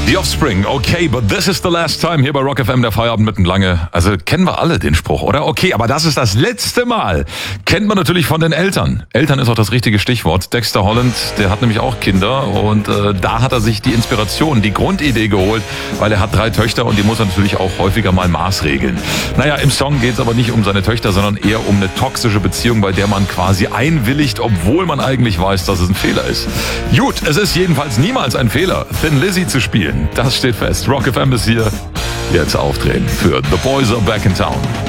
The Offspring, okay, but this is the last time hier bei Rock FM, der Feierabend mitten lange. Also kennen wir alle den Spruch, oder? Okay, aber das ist das letzte Mal. Kennt man natürlich von den Eltern. Eltern ist auch das richtige Stichwort. Dexter Holland, der hat nämlich auch Kinder und da hat er sich die Inspiration, die Grundidee geholt, weil er hat 3 Töchter und die muss er natürlich auch häufiger mal maßregeln. Naja, im Song geht es aber nicht um seine Töchter, sondern eher um eine toxische Beziehung, bei der man quasi einwilligt, obwohl man eigentlich weiß, dass es ein Fehler ist. Gut, es ist jedenfalls niemals ein Fehler, Thin Lizzy zu spielen. Das steht fest. Rock FM ist hier. Jetzt aufdrehen für The Boys Are Back in Town.